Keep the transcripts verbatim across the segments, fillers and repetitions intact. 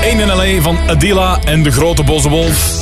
één in L A van Adila en de Grote Boze Wolf.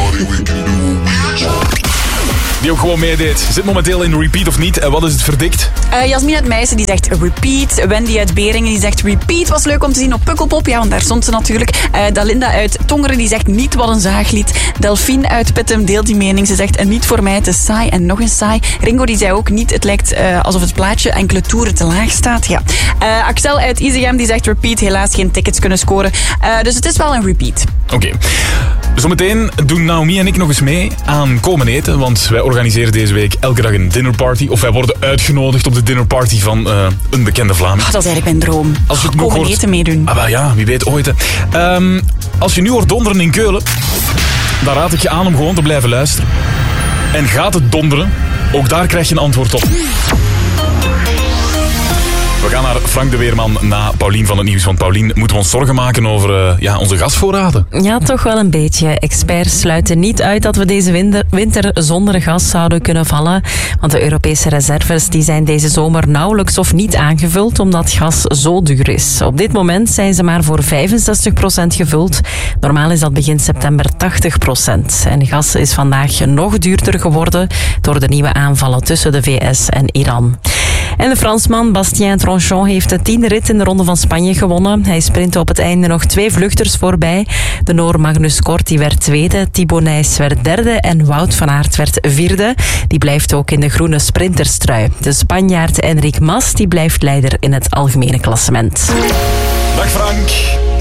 Die ook gewoon meedeed. Zit momenteel in repeat of niet? En wat is het verdikt? Uh, Jasmin uit Meissen die zegt repeat. Wendy uit Beringen die zegt repeat. Was leuk om te zien op Pukkelpop. Ja, want daar stond ze natuurlijk. Uh, Dalinda uit Tongeren die zegt niet wat een zaaglied. Delphine uit Pittem deelt die mening. Ze zegt en niet voor mij, het is saai en nog eens saai. Ringo die zei ook niet, het lijkt uh, alsof het plaatje enkele toeren te laag staat. Ja. Uh, Axel uit Isegem die zegt repeat. Helaas geen tickets kunnen scoren. Uh, dus het is wel een repeat. Oké. Okay. Zometeen doen Naomi en ik nog eens mee aan Komen Eten. Want wij organiseren deze week elke dag een dinnerparty. Of wij worden uitgenodigd op de dinnerparty van uh, een bekende Vlaming. Oh, dat is eigenlijk mijn droom. Als je het Komen hoort, Eten meedoen. Ah, well, ja, wie weet ooit. Um, als je nu hoort donderen in Keulen, dan raad ik je aan om gewoon te blijven luisteren. En gaat het donderen, ook daar krijg je een antwoord op. We gaan naar Frank de Weerman na Paulien van het Nieuws. Want Paulien, moeten we ons zorgen maken over uh, ja, onze gasvoorraden? Ja, toch wel een beetje. Experts sluiten niet uit dat we deze winter, winter zonder gas zouden kunnen vallen. Want de Europese reserves die zijn deze zomer nauwelijks of niet aangevuld, omdat gas zo duur is. Op dit moment zijn ze maar voor vijfenzestig procent gevuld. Normaal is dat begin september tachtig procent. En gas is vandaag nog duurder geworden door de nieuwe aanvallen tussen de V S en Iran. En de Fransman Bastien Tronchon heeft de tiende rit in de Ronde van Spanje gewonnen. Hij sprintte op het einde nog twee vluchters voorbij. De Noor Magnus Kort die werd tweede, Thibaut Nys werd derde en Wout van Aert werd vierde. Die blijft ook in de groene sprinterstrui. De Spanjaard Enric Mas die blijft leider in het algemene klassement. Dag Frank.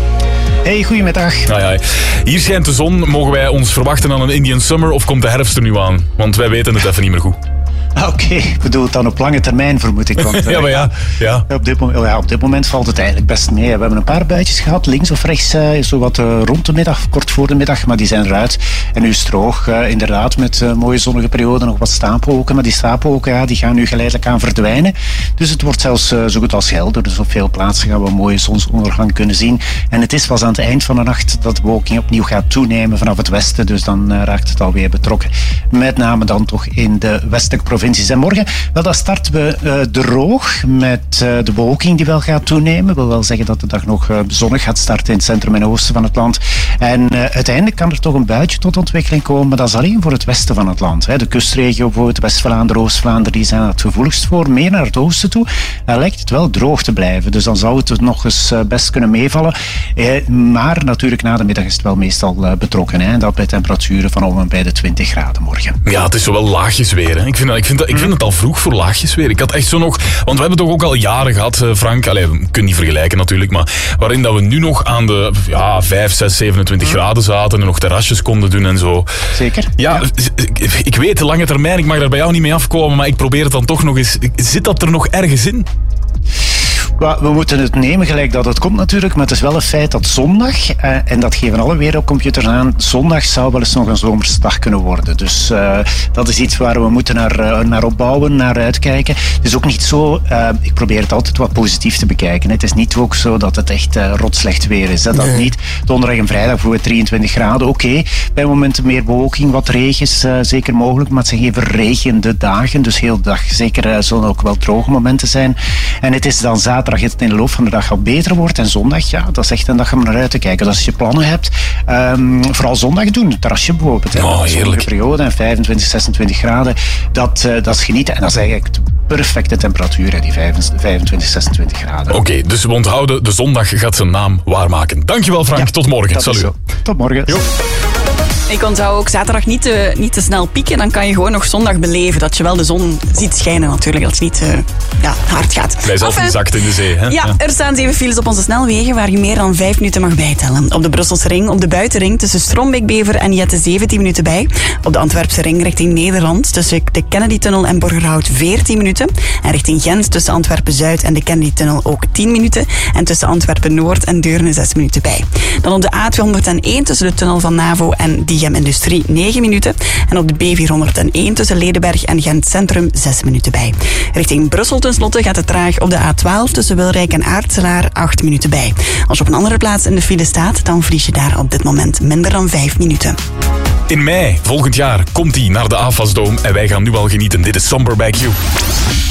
Hey, goedemiddag. Ja, ja. Hier schijnt de zon. Mogen wij ons verwachten aan een Indian Summer of komt de herfst er nu aan? Want wij weten het even niet meer goed. Oké, okay. Ik bedoel het dan op lange termijn, vermoed ik. Want, ja, maar ja. ja. Op, dit moment, ja, op dit moment valt het eigenlijk best mee. We hebben een paar buitjes gehad, links of rechts, uh, zo wat uh, rond de middag, kort voor de middag, maar die zijn eruit. En nu is het droog, uh, inderdaad, met uh, mooie zonnige perioden, nog wat stapelwolken. Maar die stapelwolken, ja, die gaan nu geleidelijk aan verdwijnen. Dus het wordt zelfs uh, zo goed als helder. Dus op veel plaatsen gaan we een mooie zonsondergang kunnen zien. En het is pas aan het eind van de nacht dat de bewolking opnieuw gaat toenemen vanaf het westen. Dus dan uh, raakt het alweer betrokken. Met name dan toch in de westelijke provincies. En morgen, wel, dan starten we uh, droog met uh, de bewolking die wel gaat toenemen. Dat wil wel zeggen dat de dag nog uh, zonnig gaat starten in het centrum en oosten van het land. En uh, uiteindelijk kan er toch een buitje tot ontwikkeling komen, maar dat is alleen voor het westen van het land. Hè. De kustregio, bijvoorbeeld West-Vlaanderen, Oost-Vlaanderen, die zijn het gevoeligst voor. Meer naar het oosten toe, dan lijkt het wel droog te blijven. Dus dan zou het nog eens uh, best kunnen meevallen. Eh, maar natuurlijk na de middag is het wel meestal uh, betrokken. Hè. En dat bij temperaturen van om en bij de twintig graden morgen. Ja, het is zo wel laagjes weer. Hè. Ik vind, ik vind, ik vind het al vroeg voor laagjes weer. Ik had echt zo nog... Want we hebben toch ook al jaren gehad, Frank. Allee, we kunnen niet vergelijken natuurlijk, maar waarin dat we nu nog aan de ja, vijf, zes, zevenentwintig graden zaten en nog terrasjes konden doen en zo. Zeker. Ja, ja. Ik, ik weet, de lange termijn, ik mag daar bij jou niet mee afkomen, maar ik probeer het dan toch nog eens... Zit dat er nog ergens in? We moeten het nemen gelijk dat het komt natuurlijk, maar het is wel een feit dat zondag, eh, en dat geven alle wereldcomputers aan, zondag zou wel eens nog een zomerse dag kunnen worden. Dus uh, dat is iets waar we moeten naar, uh, naar opbouwen, naar uitkijken. Het is ook niet zo, uh, ik probeer het altijd wat positief te bekijken. Het is niet ook zo dat het echt uh, rotslecht weer is. Hè? Dat nee. niet. Donderdag en vrijdag bijvoorbeeld drieëntwintig graden, oké. Okay. Bij momenten meer bewolking, wat regen is uh, zeker mogelijk, maar het zijn geen verregende dagen, dus heel de dag zeker uh, zullen ook wel droge momenten zijn. En het is dan zaterdag dat het in de loop van de dag al beter wordt. En zondag, ja, dat is echt een dag om naar uit te kijken. Dus als je plannen hebt, um, vooral zondag doen. Het terrasje bijvoorbeeld. Hè. Oh, heerlijk. Periode en vijfentwintig, zesentwintig graden. Dat, uh, dat is genieten. En dat is eigenlijk de perfecte temperatuur, hè, die vijfentwintig, zesentwintig graden. Oké, okay, dus we onthouden, de zondag gaat zijn naam waarmaken. Dankjewel Frank, ja, tot morgen. Salut. Tot morgen. Jo. Ik onthoud ook zaterdag niet te, niet te snel pieken. Dan kan je gewoon nog zondag beleven. Dat je wel de zon ziet schijnen natuurlijk. Dat het niet uh, ja, hard gaat. Hij is zelf gezakt in de zee. Hè? Ja, er staan zeven files op onze snelwegen waar je meer dan vijf minuten mag bijtellen. Op de Brusselse ring, op de buitenring tussen Strombeek-Bever en Jette zeventien minuten bij. Op de Antwerpse ring richting Nederland tussen de Kennedy-tunnel en Borgerhout veertien minuten. En richting Gent tussen Antwerpen-Zuid en de Kennedy-tunnel ook tien minuten. En tussen Antwerpen-Noord en Deurne zes minuten bij. Dan op de A tweehonderdéén tussen de tunnel van NAVO en die Industrie negen minuten. En op de B vierhonderdéén tussen Ledenberg en Gent Centrum zes minuten bij. Richting Brussel tenslotte gaat het traag op de A twaalf tussen Wilrijk en Aartselaar acht minuten bij. Als je op een andere plaats in de file staat, dan verlies je daar op dit moment minder dan vijf minuten. In mei volgend jaar komt hij naar de AFAS Dome en wij gaan nu al genieten. Dit is Somber Back You.